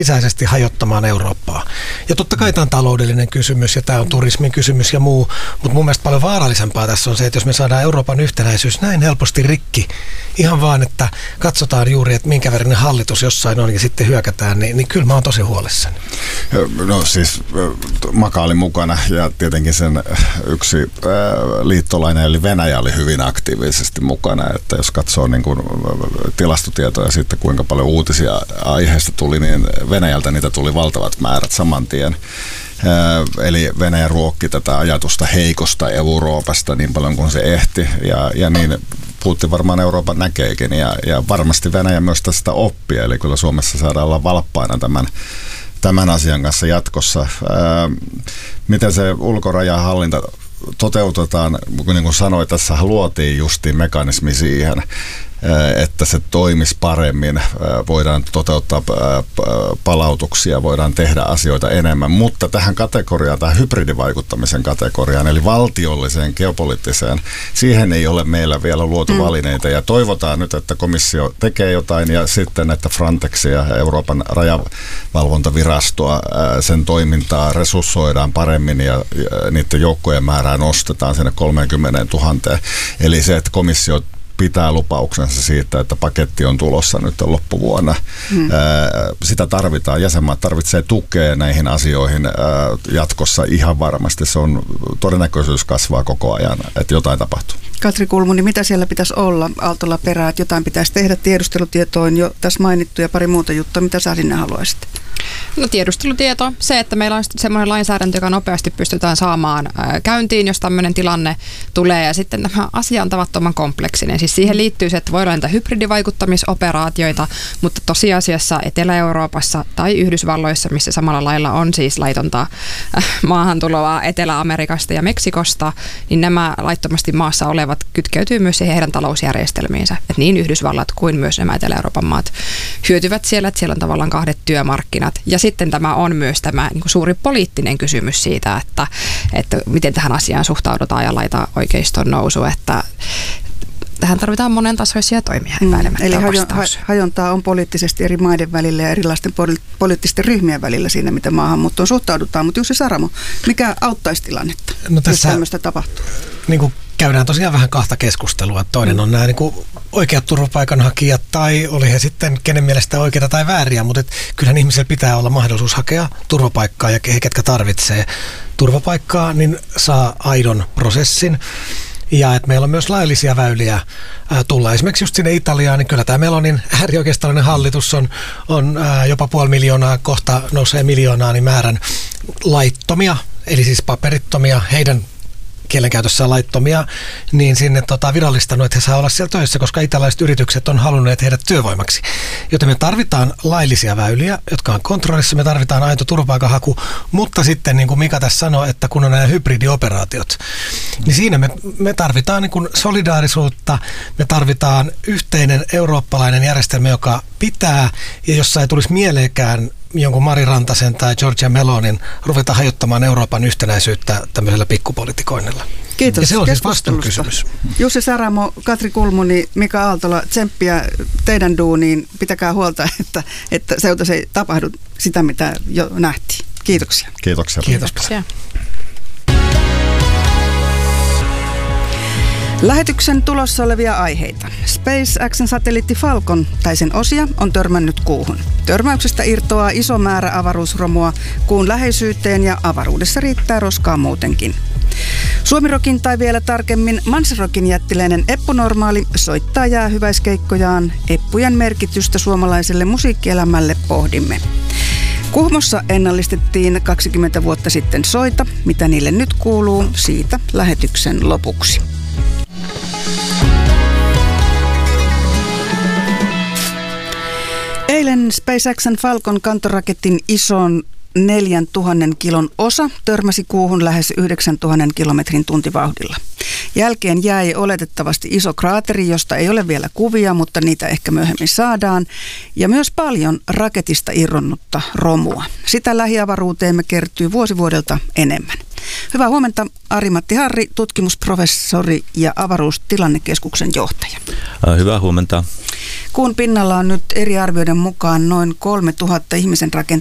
sisäisesti hajottamaan Eurooppaa. Ja totta kai tämä on taloudellinen kysymys ja tämä on turismin kysymys ja muu, mutta mun mielestä paljon vaarallisempaa tässä on se, että jos me saadaan Euroopan yhtenäisyys näin helposti rikki, ihan vaan, että katsotaan juuri, että minkä verran hallitus jossain on ja sitten hyökätään, niin kyllä mä oon tosi huolissani. No siis Maka oli mukana ja tietenkin sen yksi liittolainen eli Venäjä oli hyvin aktiivisesti mukana, että jos katsoo niin kuin tilastotietoja siitä, kuinka paljon uutisia aiheesta tuli, niin Venäjältä niitä tuli valtavat määrät saman tien. Eli Venäjä ruokki tätä ajatusta heikosta Euroopasta niin paljon kuin se ehti ja niin Putin varmaan Euroopan näkeekin ja varmasti Venäjä myös tästä oppia, eli kyllä Suomessa saadaan olla valppaina tämän asian kanssa jatkossa. Miten se ulkorajahallinta toteutetaan, niin kuin sanoin, tässä luotiin justiin mekanismi siihen, että se toimisi paremmin, voidaan toteuttaa palautuksia, voidaan tehdä asioita enemmän, mutta tähän kategoriaan, tähän hybridivaikuttamisen kategoriaan, eli valtiolliseen, geopoliittiseen, siihen ei ole meillä vielä luotu välineitä ja toivotaan nyt, että komissio tekee jotain ja sitten, että Frontex ja Euroopan rajavalvontavirastoa, sen toimintaa resurssoidaan paremmin ja niiden joukkojen määrää nostetaan sinne 30 000. Eli se, että komissio pitää lupauksensa siitä, että paketti on tulossa nyt loppuvuonna. Sitä tarvitaan. Jäsenmaat tarvitsee tukea näihin asioihin jatkossa ihan varmasti. Se on todennäköisyys kasvaa koko ajan, että jotain tapahtuu. Katri Kulmuni, mitä siellä pitäisi olla Aaltola perää, että jotain pitäisi tehdä? Tiedustelutietoon jo tässä mainittu ja pari muuta juttua. Mitä sä sinne haluaisit? No tiedustelutieto, se, että meillä on semmoinen lainsäädäntö, joka nopeasti pystytään saamaan käyntiin, jos tämmöinen tilanne tulee. Ja sitten tämä asia on tavattoman kompleksinen. Siis siihen liittyy se, että voi olla niitä hybridivaikuttamisoperaatioita, mutta tosiasiassa Etelä-Euroopassa tai Yhdysvalloissa, missä samalla lailla on siis laitonta maahantuloa Etelä-Amerikasta ja Meksikosta, niin nämä laittomasti maassa olevat kytkeytyy myös siihen heidän talousjärjestelmiinsä. Että niin Yhdysvallat kuin myös nämä Etelä-Euroopan maat hyötyvät siellä, että siellä on tavallaan kahdet työmarkkinat. Ja sitten tämä on myös tämä niin kuin suuri poliittinen kysymys siitä, että miten tähän asiaan suhtaudutaan ja laita oikeiston nousu, että tähän tarvitaan monentasoisia toimia. Eli hajontaa on poliittisesti eri maiden välillä ja erilaisten poliittisten ryhmien välillä siinä, miten maahanmuuttoon suhtaudutaan. Mutta Jussi Saramo, mikä auttaisi tilannetta, jos tämmöistä tapahtuu? Niin kuin käydään tosiaan vähän kahta keskustelua. Toinen on nämä niin kuin oikeat turvapaikanhakijat tai oli he sitten kenen mielestä oikeita tai vääriä, mutta kyllähän ihmisellä pitää olla mahdollisuus hakea turvapaikkaa ja he, ketkä tarvitsee turvapaikkaa, niin saa aidon prosessin. Ja että meillä on myös laillisia väyliä tulla. Esimerkiksi just sinne Italiaan, niin kyllä tämä Melonin äärioikeistolainen hallitus on jopa 500 000, kohta nousee miljoonaa niin määrän laittomia, eli siis paperittomia, heidän kielenkäytössään laittomia, niin sinne virallistanut, että he saa olla siellä töissä, koska italialaiset yritykset on halunneet heidät työvoimaksi. Joten me tarvitaan laillisia väyliä, jotka on kontrollissa, me tarvitaan aito turvapaikanhaku, mutta sitten niin kuin Mika tässä sanoi, että kun on nämä hybridioperaatiot, niin siinä me tarvitaan niin kuin solidaarisuutta, me tarvitaan yhteinen eurooppalainen järjestelmä, joka pitää, ja jossa ei tulisi mieleenkään jonkun Mari Rantasen tai Giorgia Melonin ruveta hajottamaan Euroopan yhtenäisyyttä tämmöisellä pikkupolitikoinnilla. Kiitos ja se on siis keskustelusta. Jussi Saramo, Katri Kulmuni, Mika Aaltola, tsemppiä teidän duuniin. Pitäkää huolta, että seurassa ei tapahdu sitä, mitä jo nähtiin. Kiitoksia. Kiitoksia. Kiitoksia. Lähetyksen tulossa olevia aiheita. SpaceX:n satelliitti Falcon tai sen osia on törmännyt kuuhun. Törmäyksestä irtoaa iso määrä avaruusromua kuun läheisyyteen ja avaruudessa riittää roskaa muutenkin. Suomirokin tai vielä tarkemmin Manserokin jättiläinen Eppu Normaali soittaa jäähyväiskeikkojaan. Eppujen merkitystä suomalaiselle musiikkielämälle pohdimme. Kuhmossa ennallistettiin 20 vuotta sitten soita. Mitä niille nyt kuuluu, siitä lähetyksen lopuksi. Eilen SpaceX:n Falcon kantoraketin ison 4000 kilon osa törmäsi kuuhun lähes 9000 kilometrin tuntivauhdilla. Jälkeen jäi oletettavasti iso kraateri, josta ei ole vielä kuvia, mutta niitä ehkä myöhemmin saadaan. Ja myös paljon raketista irronnutta romua. Sitä lähiavaruuteemme kertyy vuosi vuodelta enemmän. Hyvää huomenta, Ari-Matti Harri, tutkimusprofessori ja avaruustilannekeskuksen johtaja. Hyvää huomenta. Kuun pinnalla on nyt eri arvioiden mukaan noin 3000 ihmisen